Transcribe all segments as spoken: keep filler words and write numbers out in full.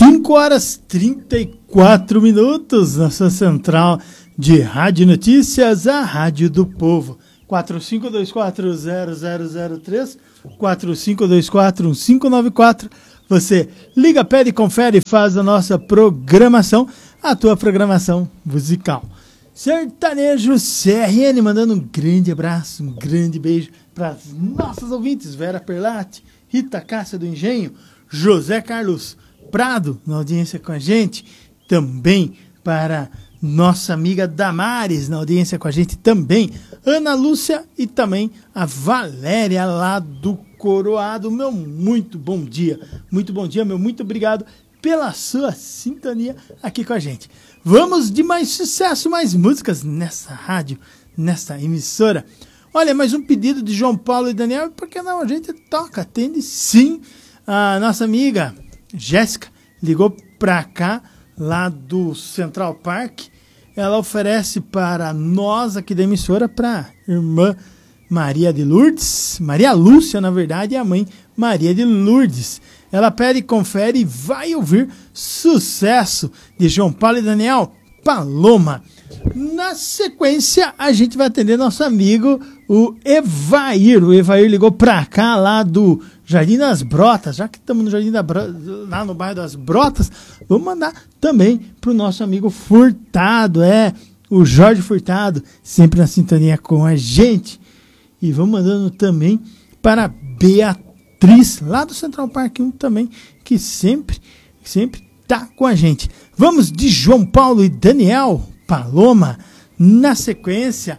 cinco horas e trinta e quatro minutos na sua central de Rádio Notícias, a Rádio do Povo. quatro cinco dois quatro zero zero zero três, quatro cinco dois quatro um cinco nove quatro. Você liga, pede, confere e faz a nossa programação, a tua programação musical. Sertanejo C R N, mandando um grande abraço, um grande beijo para as nossas ouvintes, Vera Perlatti, Rita Cássia do Engenho, José Carlos Prado, na audiência com a gente, também para nossa amiga Damares, na audiência com a gente também, Ana Lúcia e também a Valéria lá do Coroado. Meu muito bom dia, muito bom dia, meu muito obrigado pela sua sintonia aqui com a gente. Vamos de mais sucesso, mais músicas nessa rádio, nessa emissora. Olha, mais um pedido de João Paulo e Daniel, por que não? A gente toca, atende sim. A nossa amiga Jéssica ligou pra cá, lá do Central Park. Ela oferece para nós aqui da emissora, para irmã Maria de Lourdes, Maria Lúcia, na verdade, e a mãe Maria de Lourdes. Ela pede, confere e vai ouvir sucesso de João Paulo e Daniel, Paloma. Na sequência, a gente vai atender nosso amigo, o Evair. O Evair ligou pra cá, lá do Jardim das Brotas. Já que estamos no Jardim da Bro... lá no bairro das Brotas, vamos mandar também pro nosso amigo Furtado, é, o Jorge Furtado, sempre na sintonia com a gente. E vamos mandando também para Beatriz, lá do Central Park um também, que sempre, sempre tá com a gente. Vamos de João Paulo e Daniel, Paloma. Na sequência,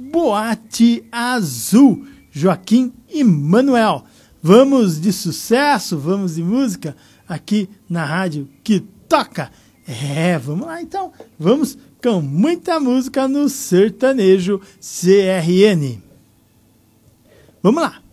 Boate Azul, Joaquim e Manuel. Vamos de sucesso, vamos de música aqui na rádio que toca. É, vamos lá então. Vamos com muita música no Sertanejo C R N. Vamos lá.